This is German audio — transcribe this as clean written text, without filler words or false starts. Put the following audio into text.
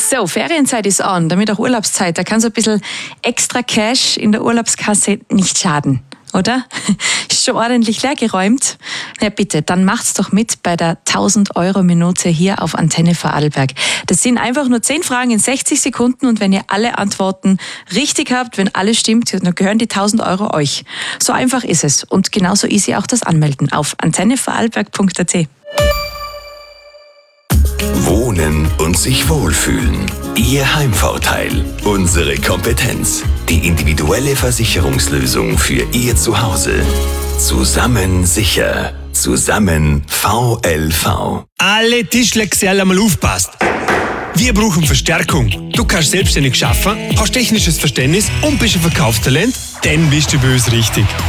So, Ferienzeit ist an, damit auch Urlaubszeit. Da kann so ein bisschen extra Cash in der Urlaubskasse nicht schaden, oder? Ist schon ordentlich leergeräumt? Ja bitte, dann macht's doch mit bei der 1000-Euro-Minute hier auf Antenne Vorarlberg. Das sind einfach nur 10 Fragen in 60 Sekunden und wenn ihr alle Antworten richtig habt, wenn alles stimmt, dann gehören die 1000 Euro euch. So einfach ist es und genauso easy auch das Anmelden auf antennevorarlberg.at. Wohnen und sich wohlfühlen. Ihr Heimvorteil. Unsere Kompetenz. Die individuelle Versicherungslösung für Ihr Zuhause. Zusammen sicher. Zusammen VLV. Alle Tischler einmal aufpasst. Wir brauchen Verstärkung. Du kannst selbstständig schaffen, hast technisches Verständnis und bist ein Verkaufstalent? Dann bist du bei uns richtig.